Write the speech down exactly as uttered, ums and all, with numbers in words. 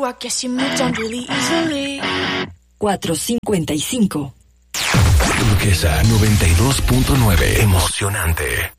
I guess you moved on really easily. cuatro cincuenta y cinco. Turquesa noventa y dos punto nueve. Emocionante.